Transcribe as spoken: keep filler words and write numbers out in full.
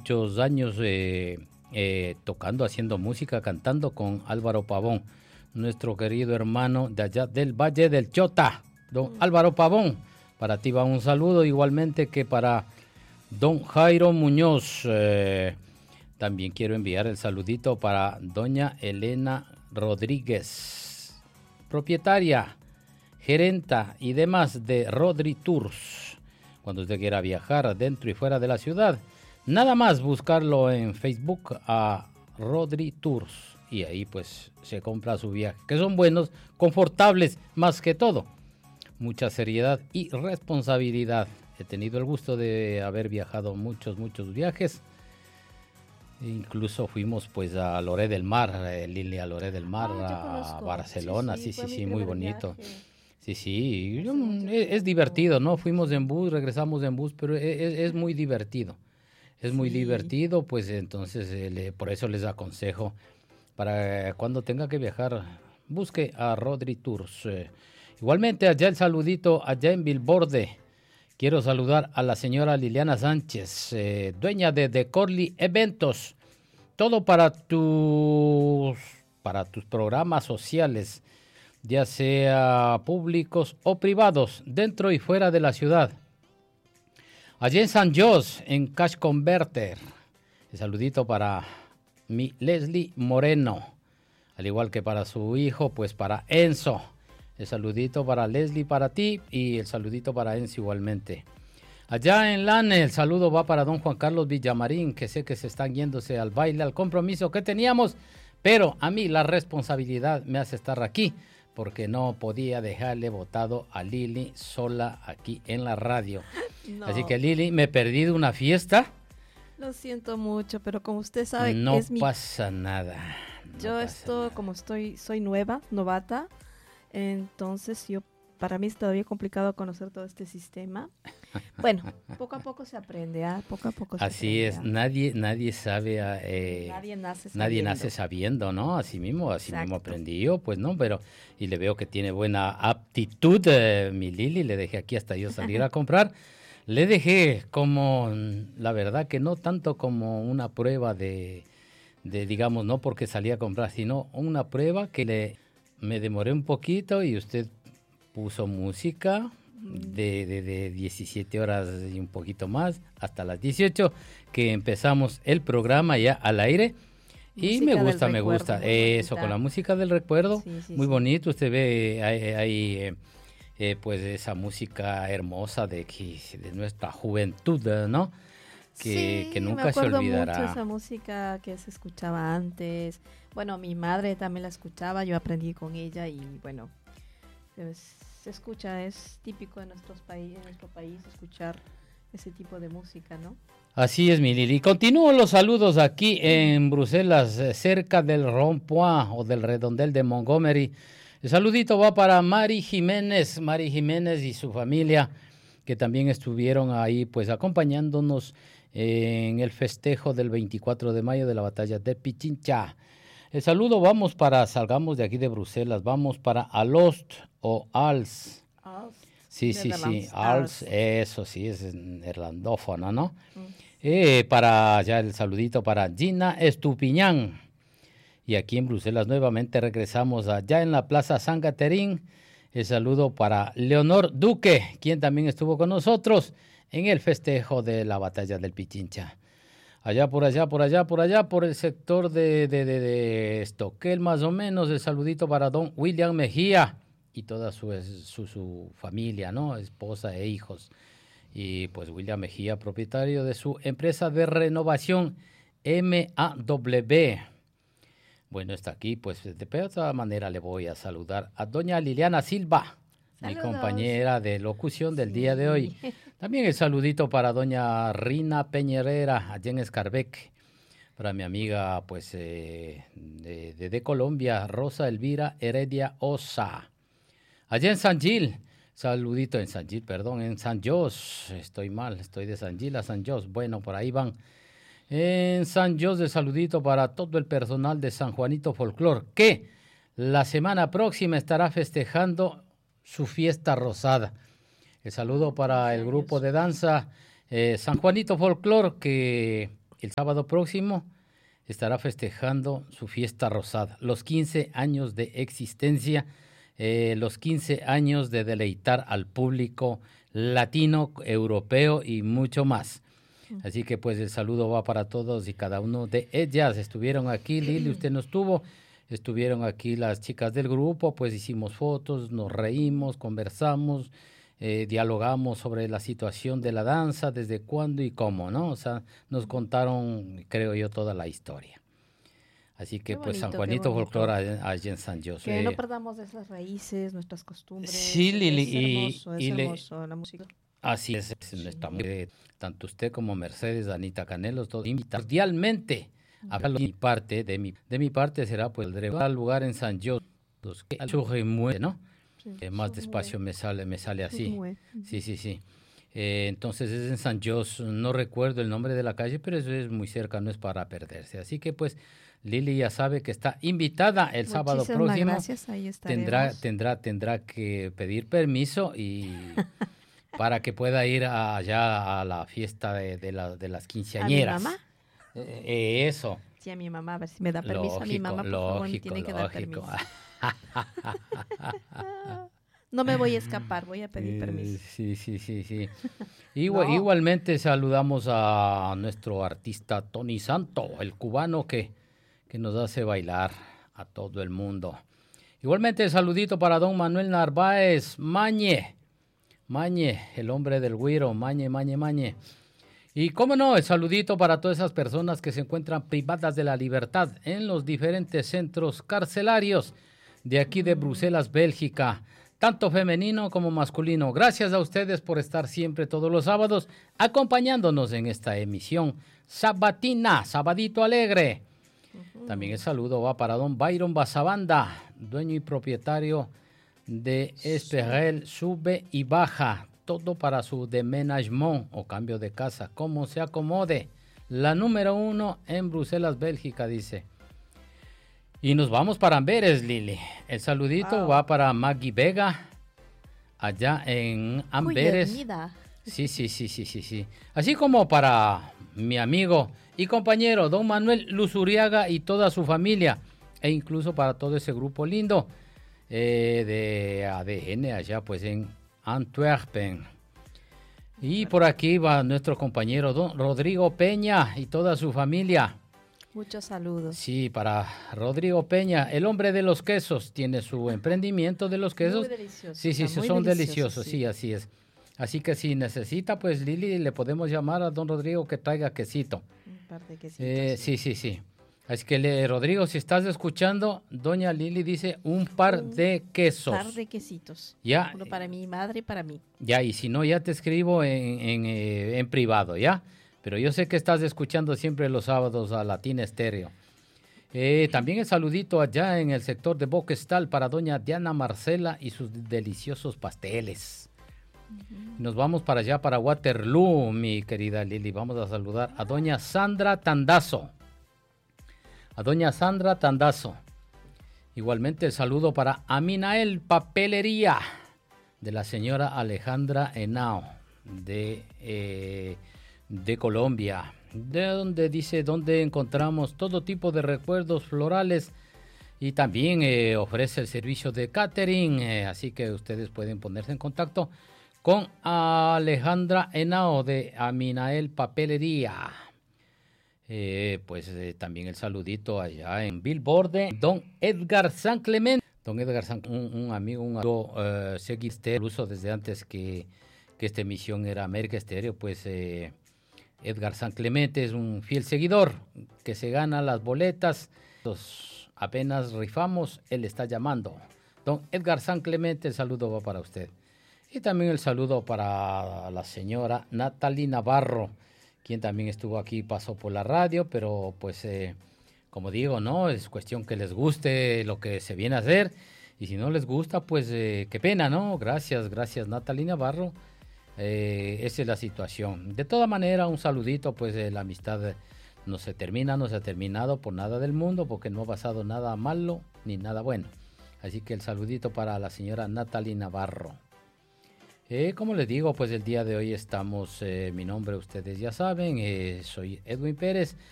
muchos años eh, eh, tocando, haciendo música, cantando con Álvaro Pavón, nuestro querido hermano de allá del Valle del Chota, don mm. Álvaro Pavón. Para ti va un saludo, igualmente que para don Jairo Muñoz. Eh, también quiero enviar el saludito para doña Elena Rodríguez, propietaria, gerenta y demás de Rodri Tours. Cuando usted quiera viajar dentro y fuera de la ciudad, nada más buscarlo en Facebook a Rodri Tours y ahí pues se compra su viaje, que son buenos, confortables más que todo. Mucha seriedad y responsabilidad. He tenido el gusto de haber viajado muchos, muchos viajes. Incluso fuimos pues a Lloret del Mar, eh, Lili, a Lloret del Mar, ah, a Barcelona, sí, sí, sí, sí, sí muy bonito. Viaje. Sí, sí, yo, es, es divertido, ¿no? Fuimos en bus, regresamos en bus, pero es, es muy divertido. Es muy sí. divertido, pues entonces eh, le, por eso les aconsejo, para cuando tenga que viajar, busque a Rodri Tours. Eh, igualmente allá el saludito, allá en Bilborde. Quiero saludar a la señora Liliana Sánchez, eh, dueña de Decorly Eventos. Todo para tus, para tus programas sociales, ya sea públicos o privados, dentro y fuera de la ciudad. Allí en San José, en Cash Converter. Un saludito para mi Leslie Moreno, al igual que para su hijo, pues para Enzo. El saludito para Leslie, para ti, y el saludito para Enzo igualmente. Allá en Lane, el saludo va para don Juan Carlos Villamarín, que sé que se están yéndose al baile, al compromiso que teníamos, pero a mí la responsabilidad me hace estar aquí, porque no podía dejarle botado a Lili sola aquí en la radio. No. Así que Lili, me he perdido una fiesta. Lo siento mucho, pero como usted sabe, no es mi... pasa nada. No yo pasa esto, nada. Como estoy, soy nueva, novata, entonces yo, para mí es todavía complicado conocer todo este sistema. Bueno, poco a poco se aprende, ¿eh? Poco a poco se Así aprende. es, nadie, nadie sabe, eh, nadie nace sabiendo. Nadie nace sabiendo, ¿no? Así mismo, así Exacto. mismo aprendí yo, pues no, pero, y le veo que tiene buena aptitud, eh, mi Lili, le dejé aquí hasta yo salir a comprar. Le dejé como, la verdad que no tanto como una prueba de, de, digamos, no porque salí a comprar, sino una prueba que le, me demoré un poquito y usted puso música de, de, de diecisiete horas y un poquito más, hasta las dieciocho, que empezamos el programa ya al aire. Y música me gusta, me recuerdo, gusta. Eso, bonita. Con la música del recuerdo, sí, sí, muy sí. bonito. Usted ve ahí, ahí eh, eh, pues esa música hermosa de, de nuestra juventud, ¿no? Que, sí, que nunca se olvidará. Me acuerdo mucho esa música que se escuchaba antes. Bueno, mi madre también la escuchaba, yo aprendí con ella y bueno, pues, se escucha, es típico de nuestros países, en nuestro país escuchar ese tipo de música, ¿no? Así es, mi Lili. Continúo los saludos aquí en Bruselas, cerca del Rond-Point o del redondel de Montgomery. El saludito va para Mari Jiménez, Mari Jiménez y su familia, que también estuvieron ahí pues acompañándonos en el festejo del veinticuatro de mayo de la batalla de Pichincha. El saludo vamos para, salgamos de aquí de Bruselas, vamos para Alost o Als. Als. Sí, sí, sí, Als, eso sí, es irlandófono, ¿no? Mm. Eh, para ya el saludito para Gina Estupiñán. Y aquí en Bruselas nuevamente regresamos allá en la Plaza San Caterín. El saludo para Leonor Duque, quien también estuvo con nosotros en el festejo de la batalla del Pichincha. Allá por allá, por allá, por allá, por el sector de, de, de, de Estoquel, más o menos, el saludito para don William Mejía y toda su, su, su familia, ¿no? Esposa e hijos. Y pues William Mejía, propietario de su empresa de renovación M A W. Bueno, está aquí, pues de otra manera le voy a saludar a doña Liliana Silva, saludos. Mi compañera de locución del sí. día de hoy. También el saludito para doña Rina Peñerera, allá en Escarbec. Para mi amiga, pues, eh, de, de, de Colombia, Rosa Elvira Heredia Osa. Allá en San Gil, saludito en San Gil, perdón, en San Jos. Estoy mal, estoy de San Gil a San Jos. Bueno, por ahí van. En San Jos, de saludito para todo el personal de San Juanito Folclor, que la semana próxima estará festejando su fiesta rosada. El saludo para el grupo de danza eh, San Juanito Folclor, que el sábado próximo estará festejando su fiesta rosada, los quince años de existencia, eh, los quince años de deleitar al público latino, europeo y mucho más. Así que pues el saludo va para todos y cada uno de ellas. Estuvieron aquí, Lili, usted no estuvo, estuvieron aquí las chicas del grupo, pues hicimos fotos, nos reímos, conversamos, eh, dialogamos sobre la situación de la danza, desde cuándo y cómo, ¿no? O sea, nos contaron, creo yo, toda la historia. Así que, qué pues, bonito, San Juanito Folclore allá en San José. Que no perdamos esas raíces, nuestras costumbres. Sí, Lili. Es hermoso, y, es y hermoso le, la música. Así es, sí. Estamos, eh, tanto usted como Mercedes, Anita Canelos, todos invitados cordialmente a de mi parte, de mi, de mi parte será pues el lugar en San José, ¿no? Sí, eh, más despacio me sale, me sale así. Sí, sí, sí. Eh, entonces es en San José, no recuerdo el nombre de la calle, pero eso es muy cerca, no es para perderse. Así que pues Lili ya sabe que está invitada el Muchísimas sábado próximo. Gracias, ahí tendrá, tendrá, tendrá que pedir permiso y para que pueda ir a, allá a la fiesta de, de, la, de las quinceañeras. ¿A mi mamá? Eh, eh, eso. Sí, a mi mamá, a ver si me da permiso. Lógico, a mi mamá, por lógico, favor, me tiene que lógico. dar permiso. No me voy a escapar, voy a pedir permiso. Sí, sí, sí, sí. Igual, no. Igualmente saludamos a nuestro artista Tony Santo, el cubano que, que nos hace bailar a todo el mundo. Igualmente saludito para don Manuel Narváez Mañe. Mañe, el hombre del güiro, Mañe, Mañe, Mañe. Y cómo no, el saludito para todas esas personas que se encuentran privadas de la libertad en los diferentes centros carcelarios de aquí de Bruselas, Bélgica, tanto femenino como masculino. Gracias a ustedes por estar siempre todos los sábados acompañándonos en esta emisión sabatina, Sabadito Alegre. Uh-huh. También el saludo va para don Byron Basabanda, dueño y propietario de Esperel Sube y Baja, todo para su déménagement o cambio de casa, como se acomode. La número uno en Bruselas, Bélgica, dice. Y nos vamos para Amberes, Lili. El saludito wow. va para Maggie Vega, allá en Amberes. Uy, sí, sí, sí, sí, sí, sí. Así como para mi amigo y compañero, don Manuel Luzuriaga y toda su familia, e incluso para todo ese grupo lindo eh, de A D N allá pues en Antwerpen. Y por aquí va nuestro compañero don Rodrigo Peña y toda su familia. Muchos saludos. Sí, para Rodrigo Peña, el hombre de los quesos, tiene su emprendimiento de los quesos. Muy delicioso. Sí, sí, sí son deliciosos, sí. sí, así es. Así que si necesita, pues Lili, le podemos llamar a don Rodrigo que traiga quesito. Un par de quesitos. Eh, sí, sí, sí. Así que, le, Rodrigo, si estás escuchando, doña Lili dice un par un de quesos. Un par de quesitos. Ya. Uno para mi madre y para mí. Ya, y si no, ya te escribo en, en, eh, en privado, ¿ya? Pero yo sé que estás escuchando siempre los sábados a Latina Estéreo. Eh, también el saludito allá en el sector de Boquestal para doña Diana Marcela y sus deliciosos pasteles. Uh-huh. Nos vamos para allá, para Waterloo, mi querida Lili. Vamos a saludar a doña Sandra Tandazo. A doña Sandra Tandazo. Igualmente el saludo para Aminael Papelería, de la señora Alejandra Henao, de... Eh, de Colombia, de donde dice donde encontramos todo tipo de recuerdos florales y también eh, ofrece el servicio de catering, eh, así que ustedes pueden ponerse en contacto con Alejandra Henao de Aminael Papelería. Eh, pues eh, también el saludito allá en Billboard, don Edgar San Clemente, don Edgar San un, un amigo, un amigo, uh, seguiste incluso desde antes que, que esta emisión era América Estéreo, pues eh, Edgar San Clemente es un fiel seguidor que se gana las boletas. Los apenas rifamos, él está llamando. Don Edgar San Clemente, el saludo va para usted. Y también el saludo para la señora Natalie Navarro, quien también estuvo aquí, pasó por la radio, pero pues eh, como digo, no, es cuestión que les guste lo que se viene a hacer. Y si no les gusta, pues eh, qué pena, ¿no? Gracias, gracias Natalie Navarro. Eh, esa es la situación. De toda manera, un saludito, pues eh, la amistad no se termina, no se ha terminado por nada del mundo, porque no ha pasado nada malo ni nada bueno. Así que el saludito para la señora Natalie Navarro. Eh, como les digo, pues el día de hoy estamos, eh, mi nombre ustedes ya saben, eh, soy Edwin Pérez,